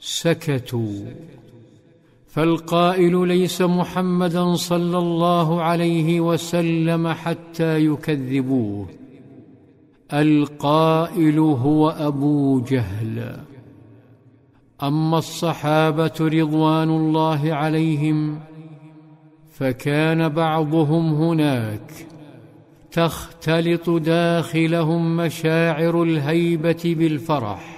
سكتوا. فالقائل ليس محمدا صلى الله عليه وسلم حتى يكذبوه، القائل هو أبو جهل. أما الصحابة رضوان الله عليهم فكان بعضهم هناك تختلط داخلهم مشاعر الهيبة بالفرح